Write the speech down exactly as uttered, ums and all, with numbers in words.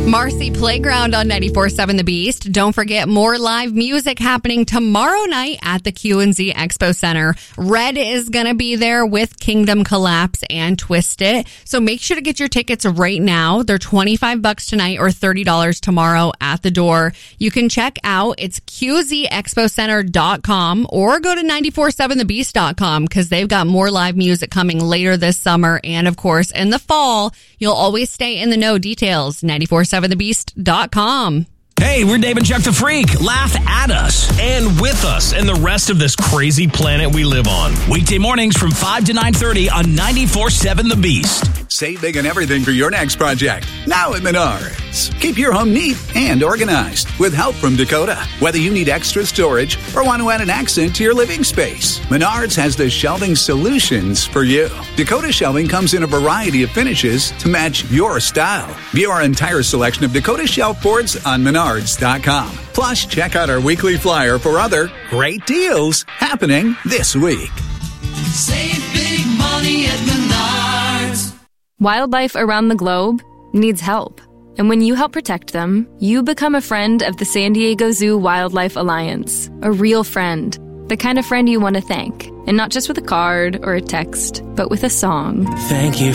Marcy Playground on ninety-four point seven The Beast. Don't forget more live music happening tomorrow night at the Q and Z Expo Center. Red is going to be there with Kingdom Collapse and Twist It. So make sure to get your tickets right now. They're twenty-five bucks tonight or thirty dollars tomorrow at the door. You can check out, it's q z expo center dot com or go to nine four seven the beast dot com because they've got more live music coming later this summer. And of course, in the fall, you'll always stay in the know. Details, nine four seven the beast dot com. Hey, we're Dave and Chuck the Freak. Laugh at us and with us and the rest of this crazy planet we live on. Weekday mornings from five to nine thirty on ninety-four point seven The Beast. Save big on everything for your next project. Now at Menards. Keep your home neat and organized with help from Dakota. Whether you need extra storage or want to add an accent to your living space, Menards has the shelving solutions for you. Dakota shelving comes in a variety of finishes to match your style. View our entire selection of Dakota shelf boards on Menards dot com. Plus, check out our weekly flyer for other great deals happening this week. Save big money at Menards. Wildlife around the globe needs help. And when you help protect them, you become a friend of the San Diego Zoo Wildlife Alliance. A real friend. The kind of friend you want to thank. And not just with a card or a text, but with a song. Thank you